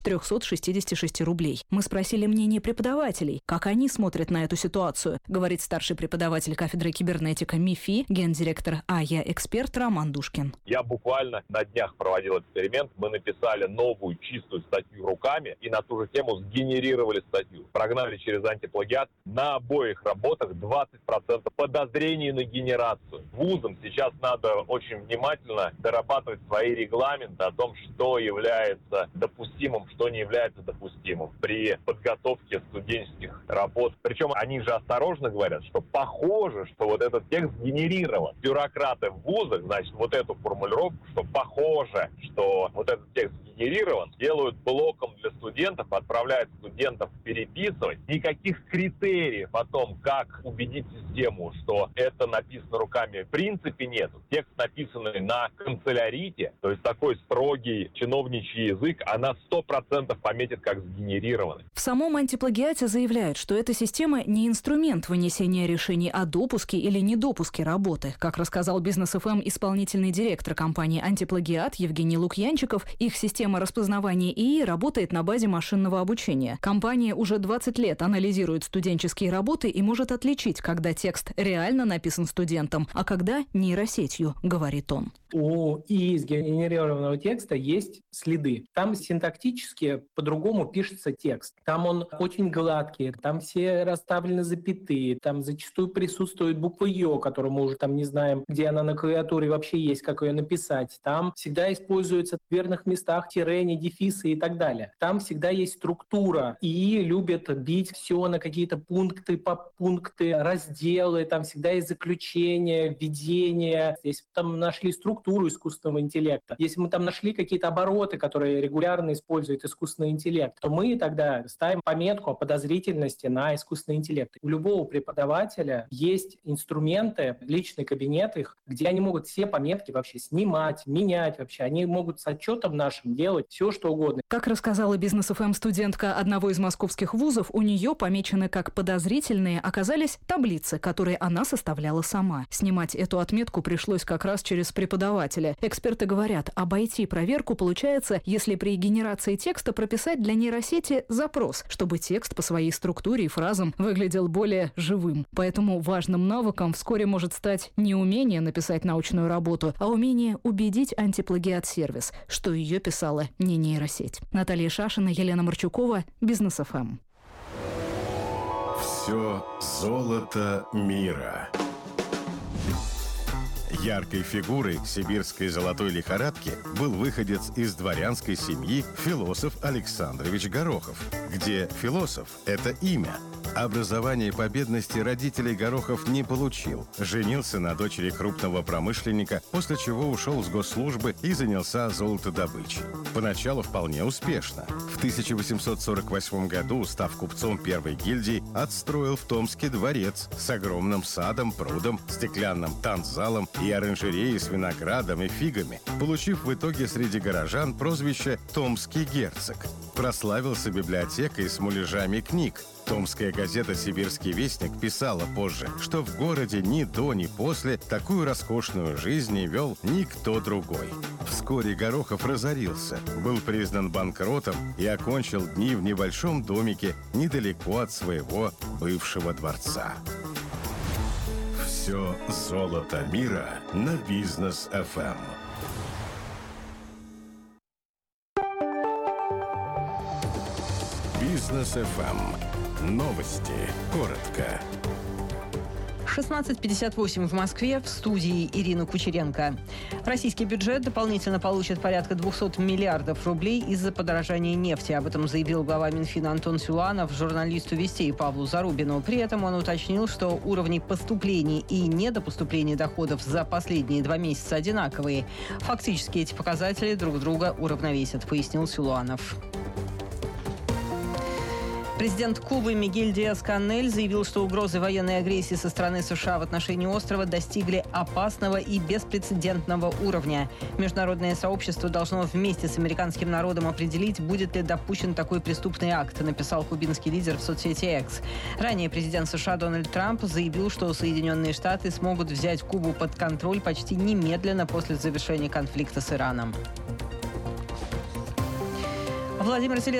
366 рублей. Мы спросили мнение преподавателей, как они смотрят на эту ситуацию, говорит старший преподаватель кафедры кибернетика МИФИ, гендиректор АЯ «Эксперт» Роман Душкин. Я буквально на днях проводил эксперимент. Мы написали новую чистую статью руками и на ту же тему сгенерировали статью. Прогнали через антиплагиат. На обоих работах 20% подозрений на генерацию. Вузам сейчас надо очень внимательно дорабатывать свои регламенты о том, что является допустимым, что не является допустимым при подготовке студенческих работ. Причем они же осторожно говорят, что похоже, что вот этот текст генерирован. Бюрократы в вузах, значит, вот эту формулировку, что похоже, что вот этот текст генерирован, делают блоком для студентов, отправляют студентов переписывать. Никаких критериев о том, как убедить систему, что это написано руками, в принципе нету. Текст, написанный на канцелярите, то есть такой строгий чиновничий язык, она 100% пометит как сгенерированный. В самом антиплагиате заявляют, что эта система не инструмент вынесения решений о допуске или недопуске работы. Как рассказал Бизнес ФМ исполнительный директор компании «Антиплагиат» Евгений Лукьянчиков, их система распознавания ИИ работает на базе машинного обучения. Компания уже 20 лет анализирует студенческие работы и может отличить, когда текст реально написан студентом, а когда нейросетью, говорит он. У ИИ сгенерированного текста есть следы. Там синтактически по-другому пишется текст. Там он очень гладкий, там все расставлены запятые, там зачастую присутствует буква «ё», которую мы уже там не знаем, где она на клавиатуре вообще есть, как ее написать. Там всегда используются в верных местах тире, дефисы и так далее. Там всегда есть структура. ИИ любят бить все на какие-то пункты, подпункты, разделы, там всегда есть заключение, введение. Если там нашли структуру искусственного интеллекта, если мы там нашли какие-то обороты, которые регулярно использует искусственный интеллект, то мы тогда ставим пометку о подозрительности на искусственный интеллект. У любого преподавателя есть инструменты, личный кабинет их, где они могут все пометки вообще снимать, менять вообще. Они могут с отчетом нашим делать все, что угодно. Как рассказала Бизнес ФМ студентка одного из московских вузов, у нее помечены как подозрительные оказались таблицы, которые она составляла сама. Снимать эту отметку пришлось как раз через преподавателя. Эксперты говорят, обойти проверку получается, если при генерации текста прописать для нейросети запрос, чтобы текст по своей структуре и фразам выглядел более живым. Поэтому важным навыком вскоре может стать не умение написать научную работу, а умение убедить антиплагиат-сервис, что ее писала не нейросеть. Наталья Шашина, Елена Марчукова, Бизнес ФМ. Все золото мира. Яркой фигурой сибирской золотой лихорадки был выходец из дворянской семьи философ Александрович Горохов, где философ – это имя. Образование по бедности родителей Горохов не получил. Женился на дочери крупного промышленника, после чего ушел с госслужбы и занялся золотодобычей. Поначалу вполне успешно. В 1848 году, став купцом первой гильдии, отстроил в Томске дворец с огромным садом, прудом, стеклянным танцзалом и оранжереей с виноградом и фигами, получив в итоге среди горожан прозвище «Томский герцог». Прославился библиотекой с муляжами книг. Томская газета «Сибирский вестник» писала позже, что в городе ни до, ни после такую роскошную жизнь не вел никто другой. Вскоре Горохов разорился, был признан банкротом и окончил дни в небольшом домике недалеко от своего бывшего дворца. Все золото мира на Бизнес ФМ. Бизнес ФМ. Новости. Коротко. 16:58 в Москве, в студии Ирина Кучеренко. Российский бюджет дополнительно получит порядка 200 миллиардов рублей из-за подорожания нефти. Об этом заявил глава Минфина Антон Силуанов журналисту «Вестей» Павлу Зарубину. При этом он уточнил, что уровни поступлений и недопоступлений доходов за последние 2 месяца одинаковые. Фактически эти показатели друг друга уравновесят, пояснил Силуанов. Президент Кубы Мигель Диас-Канель заявил, что угрозы военной агрессии со стороны США в отношении острова достигли опасного и беспрецедентного уровня. Международное сообщество должно вместе с американским народом определить, будет ли допущен такой преступный акт, написал кубинский лидер в соцсети X. Ранее президент США Дональд Трамп заявил, что Соединенные Штаты смогут взять Кубу под контроль почти немедленно после завершения конфликта с Ираном. Владимир Зеленский